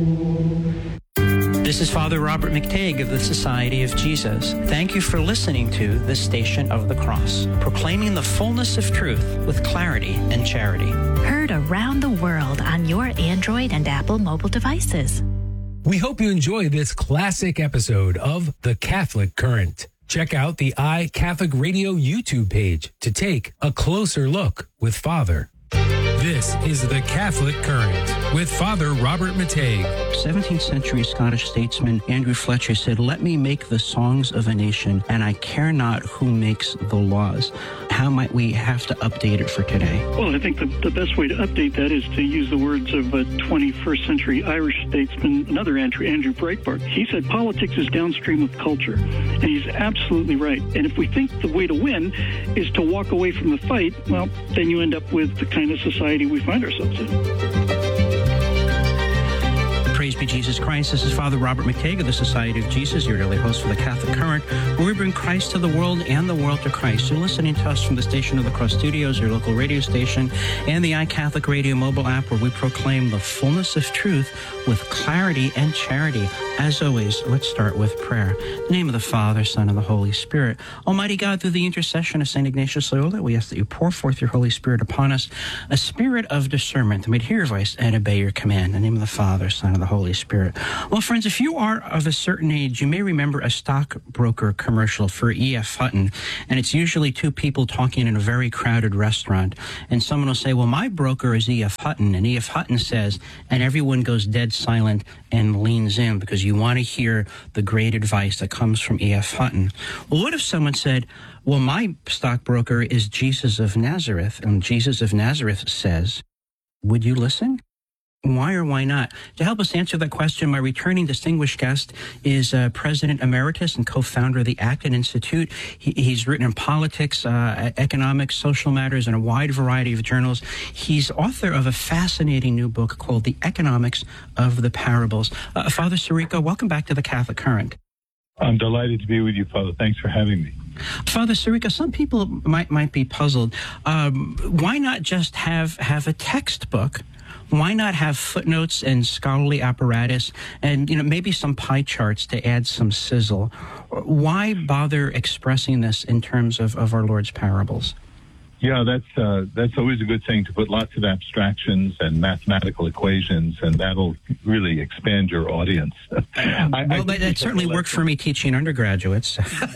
This is Father Robert McTague of the Society of Jesus. Thank you for listening to the Station of the Cross, proclaiming the fullness of truth with clarity and charity. Heard around the world on your Android and Apple mobile devices. We hope you enjoy this classic episode of The Catholic Current. Check out the iCatholic Radio YouTube page to take a closer look with Father. This is The Catholic Current with Father Robert McTague. 17th century Scottish statesman Andrew Fletcher said, "Let me make the songs of a nation, and I care not who makes the laws." How might we have to update it for today? Well, I think the best way to update that is to use the words of a 21st century Irish statesman, another Andrew Breitbart. He said, "Politics is downstream of culture." And he's absolutely right. And if we think the way to win is to walk away from the fight, well, then you end up with the kind of society we find ourselves in. Praise be Jesus Christ. This is Father Robert McTague of the Society of Jesus, your daily host for the Catholic Current, where we bring Christ to the world and the world to Christ. You're listening to us from the Station of the Cross Studios, your local radio station, and the iCatholic Radio mobile app, where we proclaim the fullness of truth with clarity and charity. As always, let's start with prayer. In the name of the Father, Son, and the Holy Spirit. Almighty God, through the intercession of St. Ignatius Loyola, we ask that you pour forth your Holy Spirit upon us, a spirit of discernment, that we may hear your voice and obey your command. In the name of the Father, Son, and the Holy Spirit. Well, friends, if you are of a certain age, you may remember a stockbroker commercial for E.F. Hutton, and it's usually two people talking in a very crowded restaurant, and someone will say, "Well, my broker is E.F. Hutton," and E.F. Hutton says, and everyone goes dead silent and leans in because you want to hear the great advice that comes from E.F. Hutton. Well, what if someone said, "Well, my stockbroker is Jesus of Nazareth," and Jesus of Nazareth says, would you listen? Why or why not? To help us answer that question, my returning distinguished guest is President Emeritus and co-founder of the Acton Institute. He's written in politics, economics, social matters, and a wide variety of journals. He's author of a fascinating new book called The Economics of the Parables. Father Sirico, welcome back to the Catholic Current. I'm delighted to be with you, Father. Thanks for having me. Father Sirico, some people might be puzzled. Why not just have a textbook? Why not have footnotes and scholarly apparatus and, maybe some pie charts to add some sizzle? Why bother expressing this in terms of our Lord's parables? Yeah, that's always a good thing, to put lots of abstractions and mathematical equations, and that'll really expand your audience. That certainly worked for me teaching undergraduates.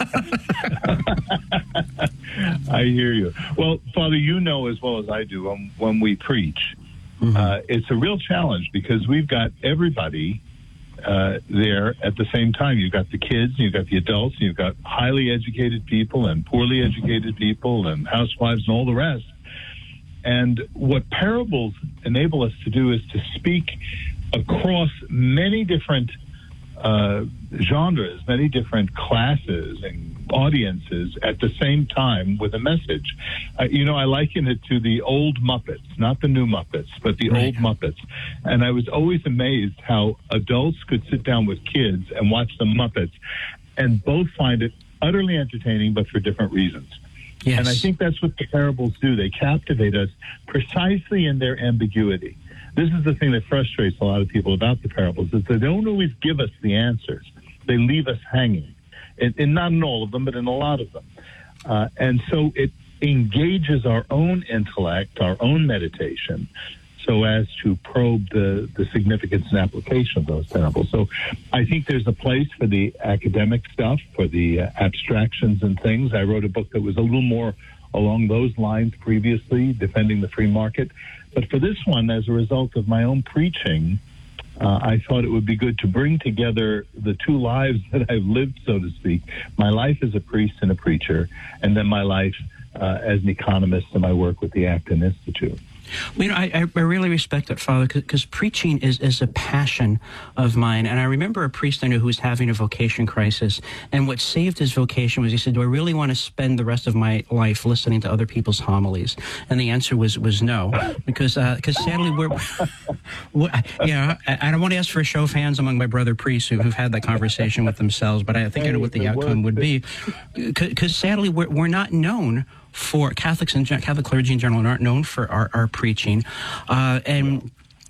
I hear you. Well, Father, you know as well as I do, when we preach, it's a real challenge because we've got everybody there at the same time. You've got the kids, you've got the adults, you've got highly educated people and poorly educated people and housewives and all the rest. And what parables enable us to do is to speak across many different genres, many different classes and audiences at the same time with a message. I liken it to the old Muppets, not the new Muppets, but the old Muppets. And I was always amazed how adults could sit down with kids and watch the Muppets and both find it utterly entertaining, but for different reasons. Yes. And I think that's what the parables do. They captivate us precisely in their ambiguity. This is the thing that frustrates a lot of people about the parables, is they don't always give us the answers. They leave us hanging. And not in all of them, but in a lot of them. And so it engages our own intellect, our own meditation, so as to probe the significance and application of those parables. So I think there's a place for the academic stuff, for the abstractions and things. I wrote a book that was a little more along those lines previously, Defending the Free Market. But for this one, as a result of my own preaching, I thought it would be good to bring together the two lives that I've lived, so to speak, my life as a priest and a preacher, and then my life as an economist and my work with the Acton Institute. Well, I really respect that, Father, because preaching is a passion of mine. And I remember a priest I knew who was having a vocation crisis, and what saved his vocation was he said, "Do I really want to spend the rest of my life listening to other people's homilies?" And the answer was no, because sadly I don't want to ask for a show of hands among my brother priests who've had that conversation with themselves, but I think I know what the outcome would be, because sadly we're not known for Catholics and Catholic clergy in general aren't known for our preaching, and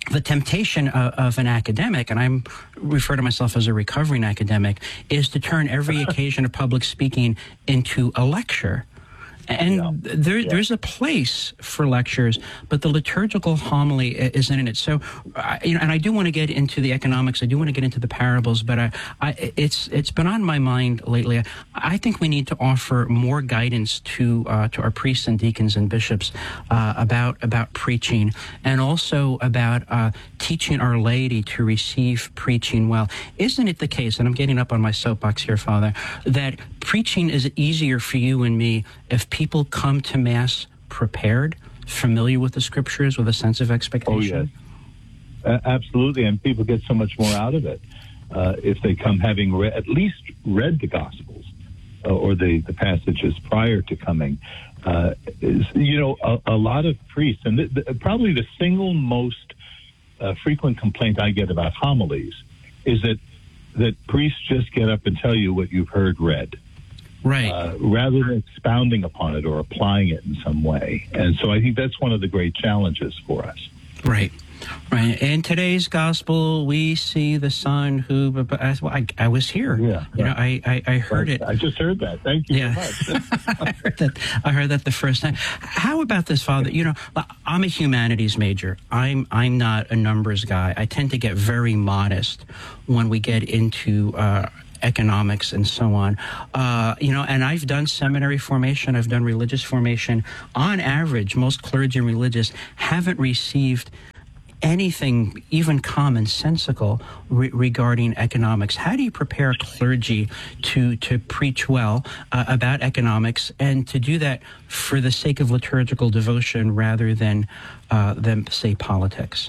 the temptation of an academic, and I refer to myself as a recovering academic, is to turn every occasion of public speaking into a lecture. And there's a place for lectures, but the liturgical homily isn't in it. So, and I do want to get into the economics. I do want to get into the parables, but it's been on my mind lately. I think we need to offer more guidance to our priests and deacons and bishops about preaching, and also about teaching our laity to receive preaching well. Isn't it the case, and I'm getting up on my soapbox here, Father, that preaching is easier for you and me if people come to Mass prepared, familiar with the Scriptures, with a sense of expectation? Oh, yes. Absolutely, and people get so much more out of it if they come having at least read the Gospels or the passages prior to coming. A lot of priests, and probably the single most frequent complaint I get about homilies is that priests just get up and tell you what you've heard read. Right. Rather than expounding upon it or applying it in some way. And so I think that's one of the great challenges for us. Right. Right. In today's gospel, we see the Son who, I was here. Yeah. You know, I heard it. I just heard that. Thank you so much. I heard that the first time. How about this, Father? You know, I'm a humanities major. I'm not a numbers guy. I tend to get very modest when we get into economics and so on. And I've done seminary formation, I've done religious formation. On average, most clergy and religious haven't received anything even commonsensical regarding economics. How do you prepare clergy to preach well about economics, and to do that for the sake of liturgical devotion rather than say, politics?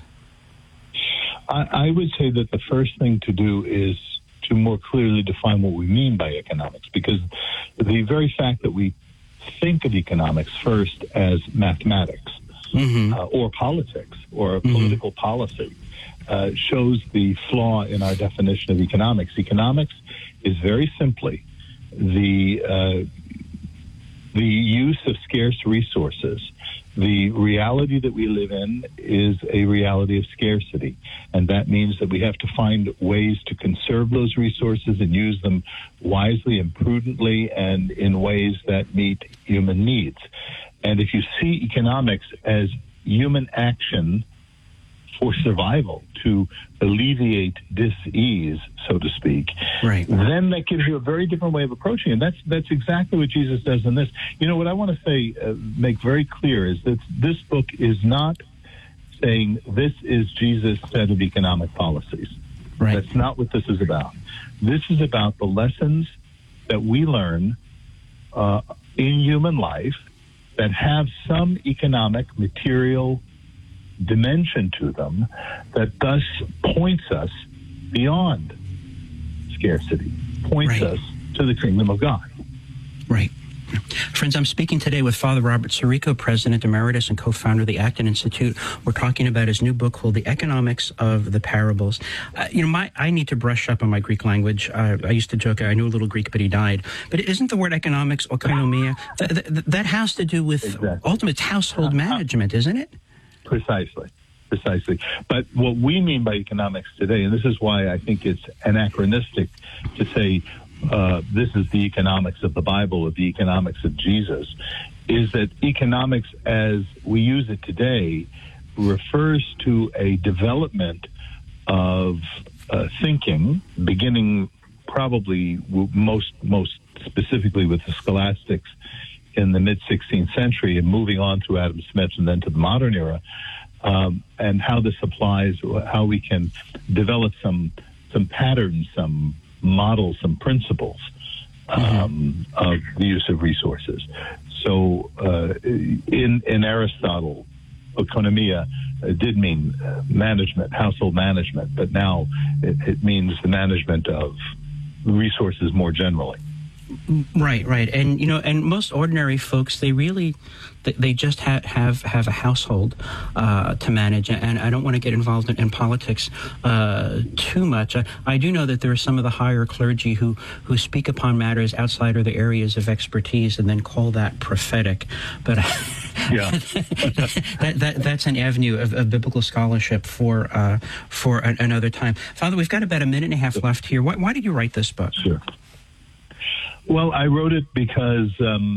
I would say that the first thing to do is to more clearly define what we mean by economics, because the very fact that we think of economics first as mathematics or politics or political policy shows the flaw in our definition of economics. Economics is very simply the use of scarce resources. The reality that we live in is a reality of scarcity, and that means that we have to find ways to conserve those resources and use them wisely and prudently and in ways that meet human needs. And if you see economics as human action for survival, to alleviate dis-ease, so to speak, right, then that gives you a very different way of approaching it. That's exactly what Jesus does in this. You know, what I want to say, make very clear, is that this book is not saying this is Jesus' set of economic policies. Right. That's not what this is about. This is about the lessons that we learn in human life that have some economic, material dimension to them, that thus points us beyond scarcity, points us to the kingdom of God. Right. Friends, I'm speaking today with Father Robert Sirico, President Emeritus and co-founder of the Acton Institute. We're talking about his new book called The Economics of the Parables. I need to brush up on my Greek language. I used to joke, I knew a little Greek, but he died. But isn't the word economics, oikonomia, that has to do with ultimate household management, isn't it? Precisely. But what we mean by economics today, and this is why I think it's anachronistic to say this is the economics of the Bible or the economics of Jesus, is that economics as we use it today refers to a development of thinking, beginning probably most specifically with the scholastics in the mid-16th century and moving on through Adam Smith and then to the modern era, and how this applies, how we can develop some patterns, some models, some principles of the use of resources. So in Aristotle, economia did mean management, household management, but now it means the management of resources more generally. Right. And, and most ordinary folks, they just have a household to manage. And I don't want to get involved in politics too much. I do know that there are some of the higher clergy who speak upon matters outside of their areas of expertise and then call that prophetic. But Yeah. that's an avenue of biblical scholarship for another time. Father, we've got about a minute and a half left here. Why did you write this book? Sure. Well, I wrote it because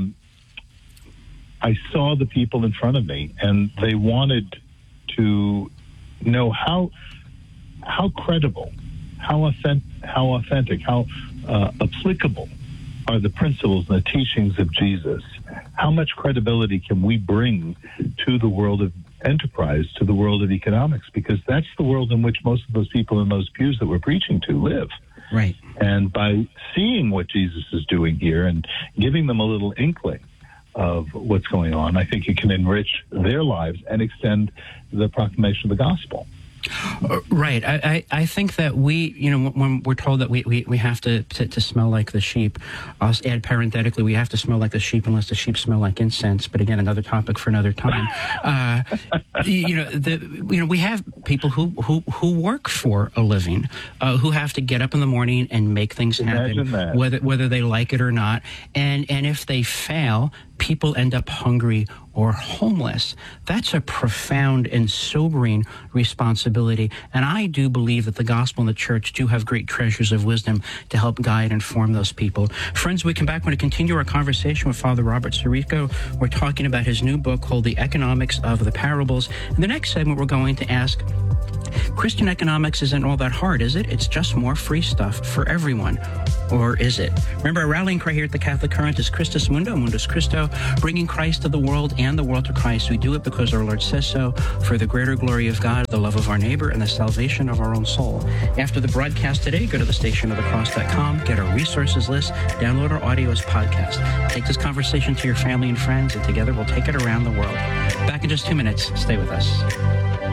I saw the people in front of me, and they wanted to know how credible, how authentic, how applicable are the principles and the teachings of Jesus. How much credibility can we bring to the world of enterprise, to the world of economics? Because that's the world in which most of those people in those pews that we're preaching to live. Right. And by seeing what Jesus is doing here and giving them a little inkling of what's going on, I think it can enrich their lives and extend the proclamation of the gospel. Right. I think that we, when we're told that we have to smell like the sheep, I'll add parenthetically, we have to smell like the sheep unless the sheep smell like incense. But again, another topic for another time. We have people who work for a living, who have to get up in the morning and make things happen, whether they like it or not. And if they fail, people end up hungry or homeless. That's a profound and sobering responsibility. And I do believe that the gospel and the church do have great treasures of wisdom to help guide and form those people. Friends, we come back. We're going to continue our conversation with Father Robert Sirico. We're talking about his new book called The Economics of the Parables. In the next segment, we're going to ask, Christian economics isn't all that hard, is it? It's just more free stuff for everyone. Or is it? Remember, our rallying cry here at the Catholic Current is Christus Mundo, Mundus Christo, bringing Christ to the world and the world to Christ. We do it because our Lord says so, for the greater glory of God, the love of our neighbor, and the salvation of our own soul. After the broadcast today, go to thestationofthecross.com, get our resources list, download our audio as podcast. Take this conversation to your family and friends, and together we'll take it around the world. Back in just 2 minutes. Stay with us.